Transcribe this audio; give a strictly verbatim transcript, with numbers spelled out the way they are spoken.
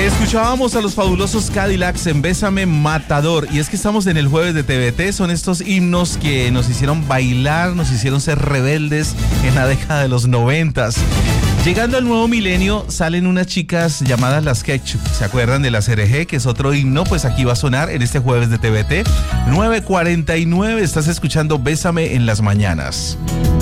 Escuchábamos a los fabulosos Cadillacs en Bésame Matador. Y es que estamos en el jueves de T V T. Son estos himnos que nos hicieron bailar, nos hicieron ser rebeldes en la década de los noventas. Llegando al nuevo milenio, salen unas chicas llamadas las Ketchup. ¿Se acuerdan de la C R G, que es otro himno? Pues aquí va a sonar en este jueves de T V T. nueve cuarenta y nueve, estás escuchando Bésame en las mañanas.